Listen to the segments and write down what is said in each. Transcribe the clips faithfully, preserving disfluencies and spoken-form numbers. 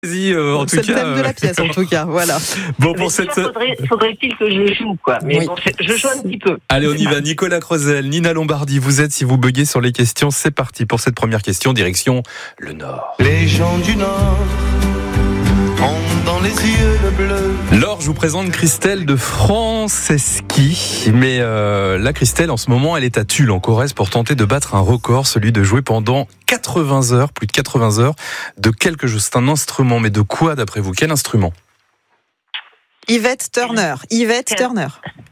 Euh, en c'est tout le cas, thème de la pièce, en tout cas. Voilà. Bon, Mais pour cette. faudrait, faudrait-il que je joue, quoi. Mais Oui. bon, je joue un petit peu. Allez, on y va. Nicolas Crozel, Nina Lombardi, vous êtes, si vous buguez sur les questions, c'est parti pour cette première question, direction le Nord. Les gens du Nord ont dans les yeux le bleu. Laure, je vous présente Christelle de Franceschi. Mais euh, là, Christelle, en ce moment, elle est à Tulle, en Corrèze, pour tenter de battre un record, celui de jouer pendant quatre-vingts heures, plus de quatre-vingts heures, de quelque chose. C'est un instrument, mais de quoi, d'après vous? Quel instrument? Yvette Turner. Yvette Turner.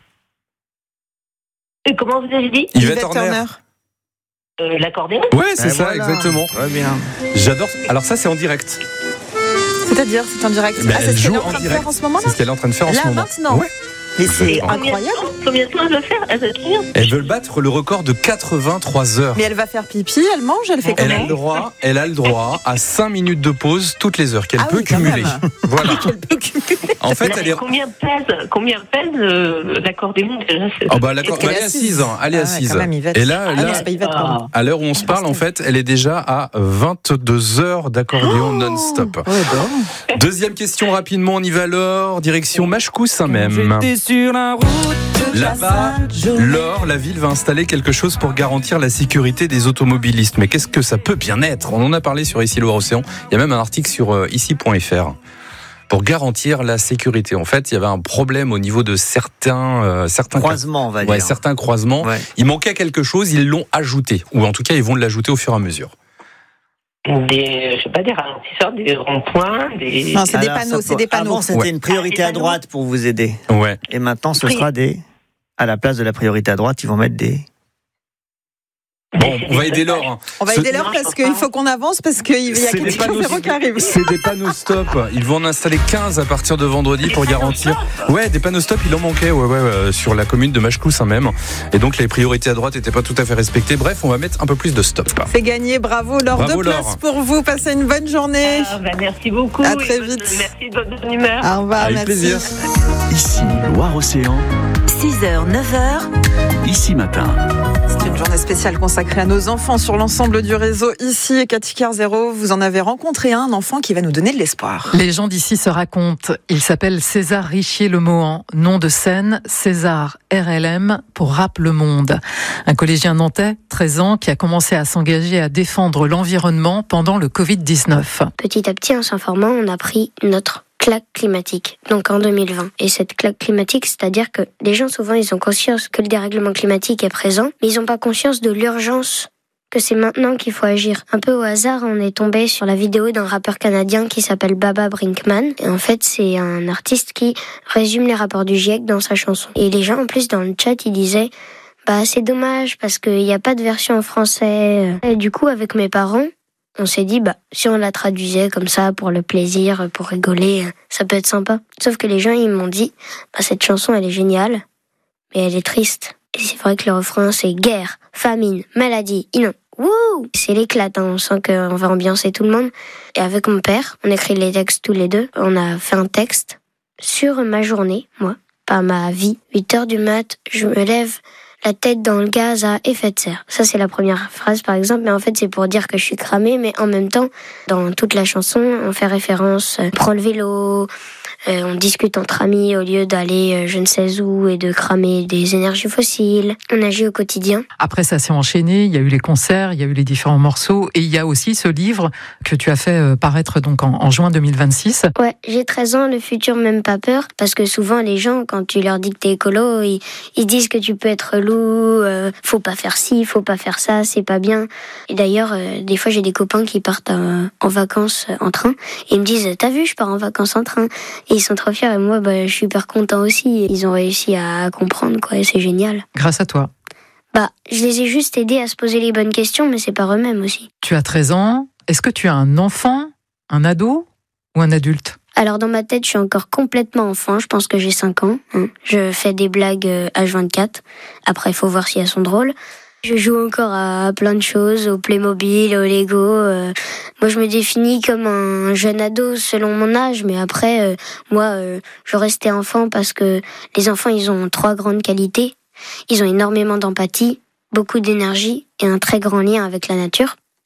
Et comment vous avez dit? Yvette Turner. euh, L'accordéon. Ouais, c'est Ben ça, voilà. exactement. Très bien. J'adore. Alors ça, c'est en direct. C'est-à-dire, c'est en direct. Ben, ah, c'est elle ce qu'elle joue est en en train de direct. faire en ce moment-là. C'est ce qu'elle est en train de faire en Là, ce moment. maintenant. Ouais. Et c'est Exactement. incroyable. Combien de temps elle doit faire? Elle doit tenir. Elle veut battre le record de quatre-vingt-trois heures. Mais elle va faire pipi, elle mange, elle fait Elle a comment? le droit, elle a le droit à cinq minutes de pause toutes les heures qu'elle Ah peut oui, quand cumuler. même. Voilà. Elle peut cumuler. En fait, elle est. Combien pèse, combien pèse euh, l'accordéon déjà? c'est- Oh bah d'accord, Est-ce qu'elle elle est est assise, hein, elle est Ah ouais, assise. quand même, Yvette. Et là, Ah non, là, c'est pas Yvette, pardon. à l'heure où on se parle, en fait, elle est déjà à vingt-deux heures d'accordéon non-stop. Ouais, bon. Deuxième question rapidement, on y va Laure, direction Machecoussin même. sur la route. Là-bas, Laure, la ville va installer quelque chose pour garantir la sécurité des automobilistes. Mais qu'est-ce que ça peut bien être? On en a parlé sur Ici Loire-Océan. Il y a même un article sur euh, ici point f r. Pour garantir la sécurité. En fait, il y avait un problème au niveau de certains, euh, certains Croisement, on va dire. Ouais, certains croisements. Ouais. Il manquait quelque chose, ils l'ont ajouté. Ou en tout cas, ils vont l'ajouter au fur et à mesure. Des, je sais pas, des ralentisseurs, des ronds-points, des. Non, c'est des Alors, panneaux, ça c'est peut- des panneaux. Avant, c'était Ouais. une priorité Ah, à des droite pour vous aider. Ouais. Et maintenant, ce Oui. sera des. À la place de la priorité à droite, ils vont mettre des. Bon, on va aider Laure. hein. On va Ce- aider l'heure parce qu'il faut qu'on avance parce qu'il y a C'est des quelqu'un panneaux- qui arrive. C'est des panneaux stop. Ils vont en installer quinze à partir de vendredi pour garantir. Ouais, des panneaux stop, il en manquait ouais, ouais, ouais, sur la commune de Machecoussin même. Et donc les priorités à droite n'étaient pas tout à fait respectées. Bref, on va mettre un peu plus de stop. C'est gagné, bravo Laure. Bravo, Deux places Laure. pour vous. Passez une bonne journée. Ah, bah, merci beaucoup. À très et bonne- vite. Merci de votre bonne humeur. Au revoir, Avec merci. plaisir. Ici Loire-Océan, six heures, neuf heures, ici matin. C'est une journée spéciale consacrée à nos enfants sur l'ensemble du réseau. Ici, et Cathy Carzero, vous en avez rencontré un, un enfant qui va nous donner de l'espoir. Les gens d'ici se racontent. Il s'appelle César Richier-Le-Mohan. Nom de scène, César R L M pour Rap Le Monde. Un collégien nantais, treize ans, qui a commencé à s'engager à défendre l'environnement pendant le covid dix-neuf. Petit à petit, en s'informant, on a pris notre claque climatique, donc en deux mille vingt. Et cette claque climatique, c'est-à-dire que les gens, souvent, ils ont conscience que le dérèglement climatique est présent, mais ils n'ont pas conscience de l'urgence, que c'est maintenant qu'il faut agir. Un peu au hasard, on est tombé sur la vidéo d'un rappeur canadien qui s'appelle Baba Brinkman. Et en fait, c'est un artiste qui résume les rapports du GIEC dans sa chanson. Et les gens, en plus, dans le chat, ils disaient « Bah, c'est dommage, parce qu'il n'y a pas de version en français. » Et du coup, avec mes parents, on s'est dit, bah, si on la traduisait comme ça, pour le plaisir, pour rigoler, ça peut être sympa. Sauf que les gens, ils m'ont dit, bah, cette chanson, elle est géniale, mais elle est triste. Et c'est vrai que le refrain, c'est guerre, famine, maladie, inon. Wouh! C'est l'éclate, hein. On sent qu'on va ambiancer tout le monde. Et avec mon père, on écrit les textes tous les deux. On a fait un texte sur ma journée, moi, pas ma vie. huit heures du mat, je me lève, la tête dans le gaz à effet de serre. Ça, c'est la première phrase, par exemple. Mais en fait, c'est pour dire que je suis cramée. Mais en même temps, dans toute la chanson, on fait référence, euh, prends le vélo, euh, on discute entre amis au lieu d'aller euh, je ne sais où et de cramer des énergies fossiles. On agit au quotidien. Après, ça s'est enchaîné. Il y a eu les concerts, il y a eu les différents morceaux. Et il y a aussi ce livre que tu as fait paraître donc en, en juin deux mille vingt-six. Ouais, j'ai treize ans, le futur même pas peur. Parce que souvent, les gens, quand tu leur dis que t'es écolo, ils, ils disent que tu peux être loup, euh, faut pas faire ci, faut pas faire ça, c'est pas bien. Et d'ailleurs, euh, des fois, j'ai des copains qui partent euh, en vacances euh, en train. Et ils me disent, t'as vu, je pars en vacances en train. Et ils sont trop fiers. Et moi, bah, je suis hyper content aussi. Ils ont réussi à comprendre, quoi. Et c'est génial. Grâce à toi. Bah, je les ai juste aidés à se poser les bonnes questions, mais c'est par eux-mêmes aussi. Tu as treize ans. Est-ce que tu as un enfant, un ado ou un adulte? Alors dans ma tête, je suis encore complètement enfant. Je pense que j'ai cinq ans. Hein. Je fais des blagues H vingt-quatre. Après, il faut voir si elles sont drôles. Je joue encore à plein de choses, au Playmobil, au Lego. Euh, moi, je me définis comme un jeune ado selon mon âge, mais après, euh, moi, euh, je restais enfant parce que les enfants, ils ont trois grandes qualités. Ils ont énormément d'empathie, beaucoup d'énergie et un très grand lien avec la nature.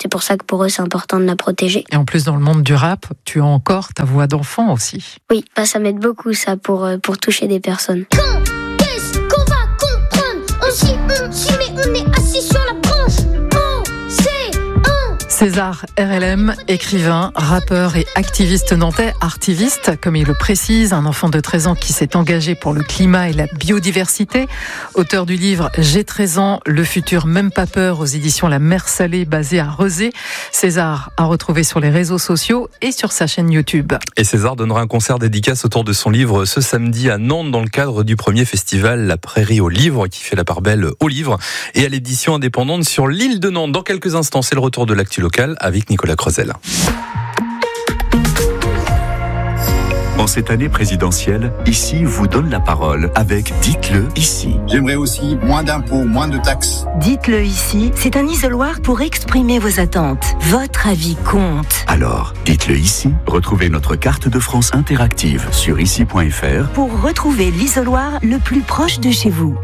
C'est pour ça que pour eux, c'est important de la protéger. Et en plus, dans le monde du rap, tu as encore ta voix d'enfant aussi. Oui, bah ça m'aide beaucoup ça pour, euh, pour toucher des personnes. Quand est-ce qu'on va comprendre? On s'y, on s'y met, on est assis sur la branche. Oh, c'est un. César R L M, écrivain, rappeur et activiste nantais, artiviste, comme il le précise, un enfant de treize ans qui s'est engagé pour le climat et la biodiversité, auteur du livre J'ai treize ans, le futur même pas peur aux éditions La Mer Salée basée à Rezé. César a retrouvé sur les réseaux sociaux et sur sa chaîne YouTube. Et César donnera un concert dédicace autour de son livre ce samedi à Nantes dans le cadre du premier festival La Prairie au Livre qui fait la part belle au livre et à l'édition indépendante sur l'île de Nantes. Dans quelques instants, c'est le retour de l'actu local avec Nicolas Creusel. En cette année présidentielle, Ici vous donne la parole avec Dites-le ici. J'aimerais aussi moins d'impôts, moins de taxes. Dites-le ici, c'est un isoloir pour exprimer vos attentes. Votre avis compte. Alors, dites-le ici. Retrouvez notre carte de France interactive sur ici point f r pour retrouver l'isoloir le plus proche de chez vous.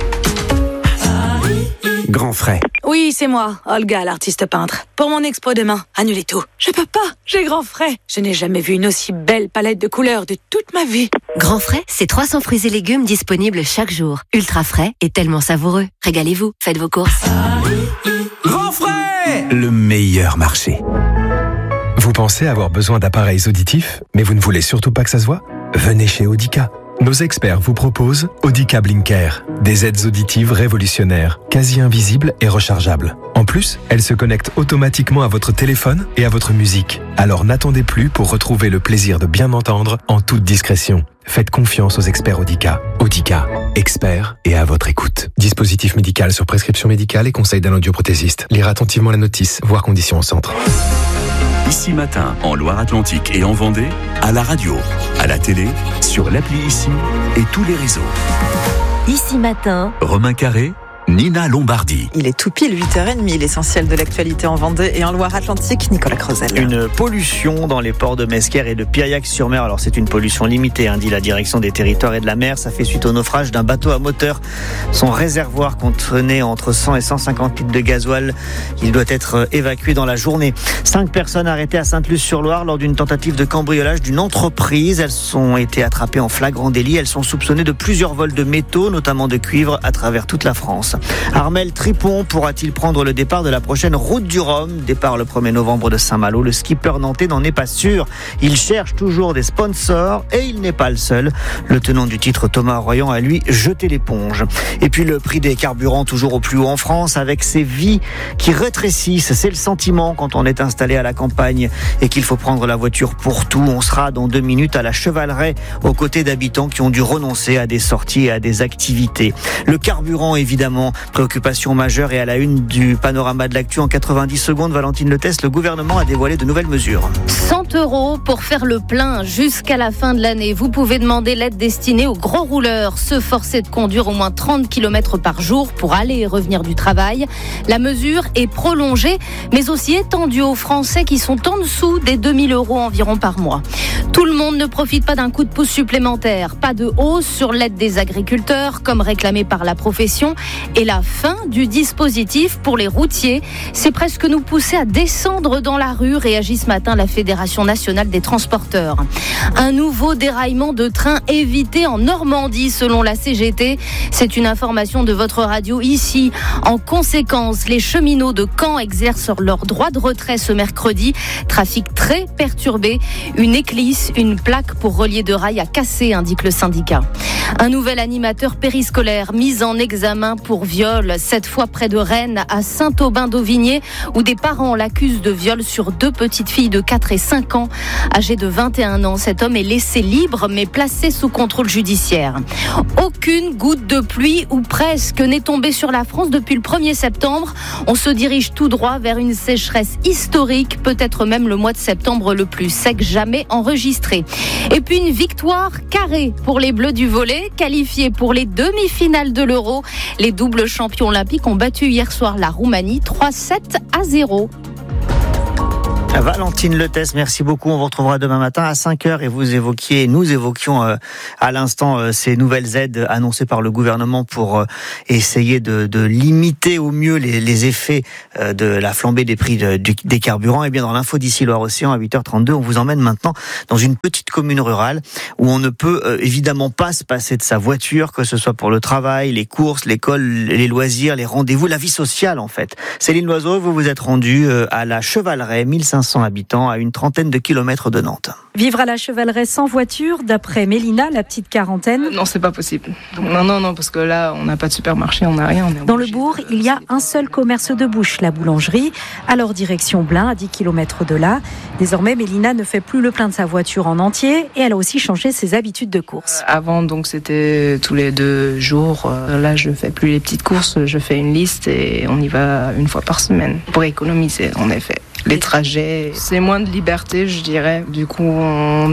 Grand frais. Oui, c'est moi, Olga, l'artiste peintre. Pour mon expo demain, annulez tout. Je peux pas, j'ai grand frais. Je n'ai jamais vu une aussi belle palette de couleurs de toute ma vie. Grand frais, c'est trois cents fruits et légumes disponibles chaque jour. Ultra frais et tellement savoureux. Régalez-vous, faites vos courses. Grand frais, le meilleur marché. Vous pensez avoir besoin d'appareils auditifs, mais vous ne voulez surtout pas que ça se voit? Venez chez Audica. Nos experts vous proposent Audica Blinker, des aides auditives révolutionnaires, quasi invisibles et rechargeables. En plus, elles se connectent automatiquement à votre téléphone et à votre musique. Alors n'attendez plus pour retrouver le plaisir de bien entendre en toute discrétion. Faites confiance aux experts Audica. Audica, experts et à votre écoute. Dispositif médical sur prescription médicale et conseil d'un audioprothésiste. Lire attentivement la notice, voir conditions au centre. Ici Matin, en Loire-Atlantique et en Vendée, à la radio, à la télé, sur l'appli Ici et tous les réseaux. Ici Matin, Romain Carré, Nina Lombardi. Il est tout pile huit heures trente, l'essentiel de l'actualité en Vendée et en Loire-Atlantique, Nicolas Creusel. Une pollution dans les ports de Mesquer et de Piriac-sur-Mer. Alors c'est une pollution limitée, hein, dit la direction des territoires et de la mer. Ça fait suite au naufrage d'un bateau à moteur. Son réservoir contenait entre cent et cent cinquante litres de gasoil. Il doit être évacué dans la journée. Cinq personnes arrêtées à Sainte-Luce-sur-Loire lors d'une tentative de cambriolage d'une entreprise. Elles ont été attrapées en flagrant délit. Elles sont soupçonnées de plusieurs vols de métaux, notamment de cuivre, à travers toute la France. Armel Tripon pourra-t-il prendre le départ de la prochaine route du Rhum? Départ le premier novembre de Saint-Malo. Le skipper nantais n'en est pas sûr. Il cherche toujours des sponsors et il n'est pas le seul. Le tenant du titre, Thomas Royan, a lui jeté l'éponge. Et puis le prix des carburants toujours au plus haut en France avec ces vies qui rétrécissent. C'est le sentiment quand on est installé à la campagne et qu'il faut prendre la voiture pour tout. On sera dans deux minutes à la Chevaleraie aux côtés d'habitants qui ont dû renoncer à des sorties et à des activités. Le carburant, évidemment, préoccupation majeure et à la une du panorama de l'actu en quatre-vingt-dix secondes, Valentine Letès, le gouvernement a dévoilé de nouvelles mesures. cent euros pour faire le plein jusqu'à la fin de l'année. Vous pouvez demander l'aide destinée aux gros rouleurs, ceux forcés de conduire au moins trente kilomètres par jour pour aller et revenir du travail. La mesure est prolongée, mais aussi étendue aux Français qui sont en dessous des deux mille euros environ par mois. Tout le monde ne profite pas d'un coup de pouce supplémentaire. Pas de hausse sur l'aide des agriculteurs, comme réclamé par la profession. Et la fin du dispositif pour les routiers, c'est presque nous pousser à descendre dans la rue, réagit ce matin la Fédération nationale des transporteurs. Un nouveau déraillement de train évité en Normandie selon la C G T. C'est une information de votre radio Ici. En conséquence, les cheminots de Caen exercent leur droit de retrait ce mercredi. Trafic très perturbé. Une éclisse, une plaque pour relier de rail a cassé, indique le syndicat. Un nouvel animateur périscolaire mis en examen pour viol, cette fois près de Rennes, à Saint-Aubin-d'Auvigné, où des parents l'accusent de viol sur deux petites filles de quatre et cinq ans. Âgé de vingt et un ans, cet homme est laissé libre, mais placé sous contrôle judiciaire. Aucune goutte de pluie, ou presque, n'est tombée sur la France depuis le premier septembre. On se dirige tout droit vers une sécheresse historique, peut-être même le mois de septembre le plus sec jamais enregistré. Et puis une victoire carrée pour les Bleus du volley, qualifiés pour les demi-finales de l'Euro. Les doubles champions olympiques ont battu hier soir la Roumanie trois sept à zéro. Valentine Letès, merci beaucoup. On vous retrouvera demain matin à cinq heures et vous évoquiez, nous évoquions euh, à l'instant euh, ces nouvelles aides annoncées par le gouvernement pour euh, essayer de, de limiter au mieux les, les effets euh, de la flambée des prix de, du, des carburants. Et bien dans l'info d'ici Loire-Océan à huit heures trente-deux, on vous emmène maintenant dans une petite commune rurale où on ne peut euh, évidemment pas se passer de sa voiture, que ce soit pour le travail, les courses, l'école, les loisirs, les rendez-vous, la vie sociale en fait. Céline Loiseau, vous vous êtes rendue euh, à la Chevaleraie, mille cinq cents habitants, à une trentaine de kilomètres de Nantes. Vivre à la Chevaleraie sans voiture, d'après Mélina, la petite quarantaine. Non, c'est pas possible. Non, non, non, parce que là, on n'a pas de supermarché, on n'a rien. On est Dans le bourg, il y a un seul commerce de bouche, la boulangerie, à leur direction Blain, à dix kilomètres de là. Désormais, Mélina ne fait plus le plein de sa voiture en entier et elle a aussi changé ses habitudes de course. Avant, donc, c'était tous les deux jours. Là, je fais plus les petites courses, je fais une liste et on y va une fois par semaine pour économiser, en effet. Les trajets, c'est moins de liberté, je dirais. Du coup, on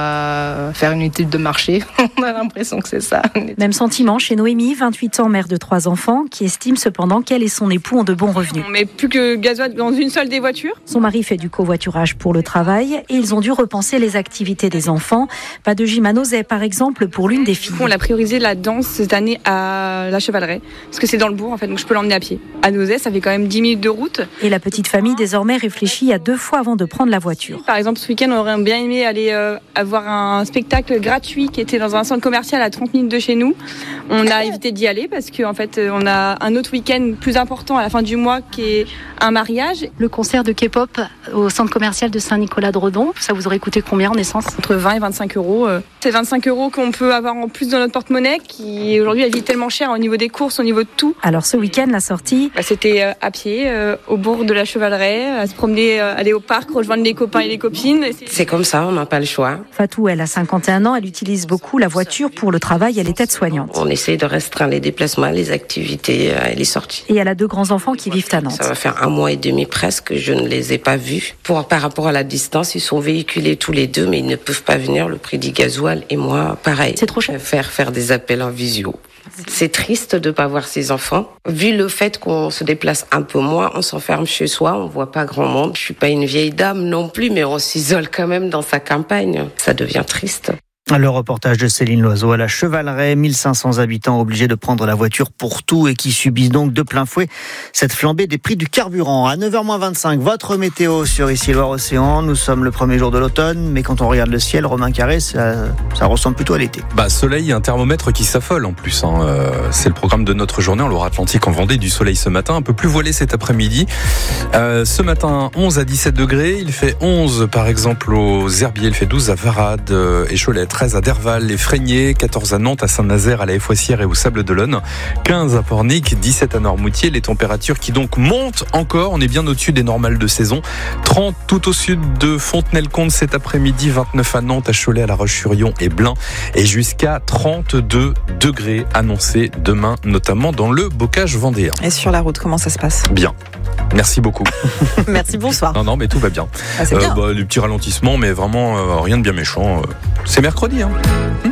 doit faire une étude de marché. On a l'impression que c'est ça. Même sentiment chez Noémie, vingt-huit ans, mère de trois enfants, qui estime cependant qu'elle et son époux ont de bons revenus. On met plus que gasoil dans une seule des voitures. Son mari fait du covoiturage pour le travail et ils ont dû repenser les activités des enfants. Pas de gym à Nozay, par exemple, pour l'une des filles. Du coup, on a priorisé la danse cette année à la Chevaleraie, parce que c'est dans le bourg, en fait, donc je peux l'emmener à pied. À Nozay, ça fait quand même dix minutes de route. Et la petite famille, désormais, réfléchit à deux fois avant de prendre la voiture. Par exemple, ce week-end, on aurait bien aimé aller euh, avoir un spectacle gratuit qui était dans un centre commercial à trente minutes de chez nous. On a évité d'y aller parce qu'en fait, on a un autre week-end plus important à la fin du mois qui est un mariage. Le concert de K-pop au centre commercial de Saint-Nicolas-de-Redon, ça vous aurait coûté combien en essence ? Entre vingt et vingt-cinq euros. C'est vingt-cinq euros qu'on peut avoir en plus dans notre porte-monnaie qui aujourd'hui elle vit tellement cher au niveau des courses, au niveau de tout. Alors ce week-end, la sortie bah, C'était euh, à pied, euh, au bourg de la Chevaleraie, à se promener, euh, aller au parc, rejoindre les copains et les copines. C'est comme ça, on n'a pas le choix. Fatou, elle a cinquante et un ans, elle utilise beaucoup la voiture pour le travail, elle est aide-soignante. On essaye de restreindre les déplacements, les activités et les sorties. Et elle a deux grands-enfants qui vivent à Nantes. Ça va faire un mois et demi presque, je ne les ai pas vus. Pour, par rapport à la distance, ils sont véhiculés tous les deux, mais ils ne peuvent pas venir, le prix du gasoil et moi, pareil. C'est trop cher. Faire, faire des appels en visio. C'est triste de ne pas voir ses enfants. Vu le fait qu'on se déplace un peu moins, on s'enferme chez soi, on voit pas grand monde. Je suis pas une vieille dame non plus, mais on s'isole quand même dans sa campagne. Ça devient triste. Le reportage de Céline Loiseau à la Chevaleraie, mille cinq cents habitants obligés de prendre la voiture pour tout et qui subissent donc de plein fouet cette flambée des prix du carburant. À neuf heures moins vingt-cinq, votre météo sur ici Loire-Océan. Nous sommes le premier jour de l'automne, mais quand on regarde le ciel, Romain Carré, ça, ça ressemble plutôt à l'été. Bah, soleil et un thermomètre qui s'affole en plus. Hein. Euh, c'est le programme de notre journée en Loire-Atlantique en Vendée. Du soleil ce matin, un peu plus voilé cet après-midi. Euh, ce matin, onze à dix-sept degrés. Il fait onze par exemple aux Herbiers, il fait douze à Varade euh, et Cholet, treize à Derval, les Fréniers, quatorze à Nantes, à Saint-Nazaire, à la Fouassière et au Sable-d'Olonne, quinze à Pornic, dix-sept à Noirmoutier. Les températures qui donc montent encore. On est bien au-dessus des normales de saison. trente tout au sud de Fontenay-le-Comte cet après-midi, vingt-neuf à Nantes, à Cholet, à La Roche-sur-Yon et Blain, et jusqu'à trente-deux degrés annoncés demain, notamment dans le bocage vendéen. Et sur la route, comment ça se passe ? Bien. Merci beaucoup. Merci, bonsoir. Non, non, mais tout va bien. Ah, c'est bien. Euh, bah, les petits ralentissements, mais vraiment euh, rien de bien méchant. C'est mercredi. Hein. Hum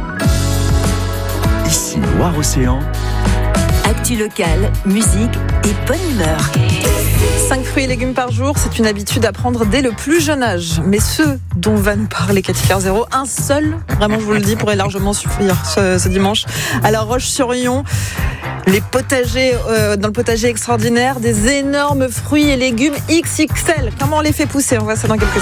Ici, Loire-Océan. Actu locale, musique et bonne humeur. cinq fruits et légumes par jour, c'est une habitude à prendre dès le plus jeune âge. Mais ceux dont va nous parler Cathy Zéro, un seul, vraiment je vous le dis, pourrait largement suffire ce, ce dimanche. À La Roche-sur-Yon, les potagers, euh, dans le potager extraordinaire, des énormes fruits et légumes X X L. Comment on les fait pousser ? On voit ça dans quelques